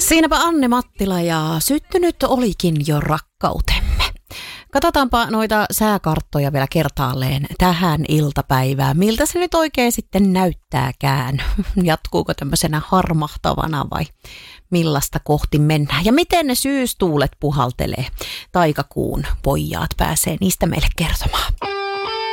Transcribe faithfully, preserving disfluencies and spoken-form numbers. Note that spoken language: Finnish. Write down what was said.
Siinäpä Anne Mattila ja syttynyt olikin jo rakkautemme. Katsotaanpa noita sääkarttoja vielä kertaalleen tähän iltapäivään. Miltä se nyt oikein sitten näyttääkään? Jatkuuko tämmöisenä harmahtavana vai millaista kohti mennään? Ja miten ne syystuulet puhaltelee? Taikakuun pojat pääsee niistä meille kertomaan.